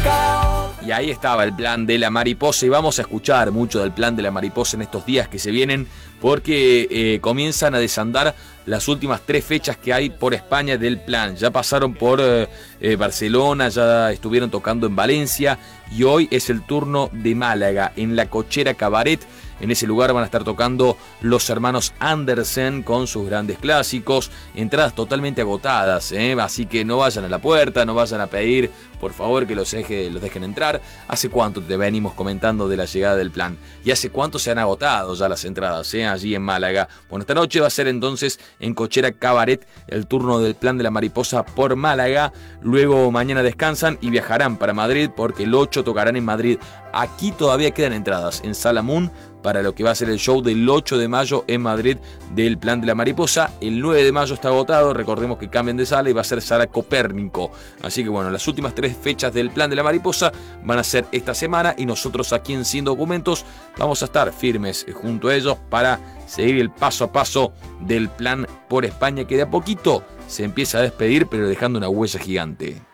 Y ahí estaba el plan de la mariposa y vamos a escuchar mucho del plan de la mariposa en estos días que se vienen porque comienzan a desandar las últimas 3 fechas que hay por España del plan. Ya pasaron por Barcelona, ya estuvieron tocando en Valencia y hoy es el turno de Málaga en la Cochera Cabaret. En ese lugar van a estar tocando los hermanos Andersen con sus grandes clásicos. Entradas totalmente agotadas, así que no vayan a la puerta, no vayan a pedir, por favor, que los dejen entrar. ¿Hace cuánto te venimos comentando de la llegada del plan? ¿Y hace cuánto se han agotado ya las entradas allí en Málaga? Bueno, esta noche va a ser entonces en Cochera Cabaret el turno del plan de la mariposa por Málaga. Luego mañana descansan y viajarán para Madrid porque el 8 tocarán en Madrid. Aquí todavía quedan entradas en Sala Moon para lo que va a ser el show del 8 de mayo en Madrid del plan de la mariposa. El 9 de mayo está agotado, recordemos que cambian de sala y va a ser Sala Copérnico. Así que bueno, las últimas 3 fechas del plan de la mariposa van a ser esta semana y nosotros aquí en Sin Documentos vamos a estar firmes junto a ellos para seguir el paso a paso del plan por España que de a poquito se empieza a despedir pero dejando una huella gigante.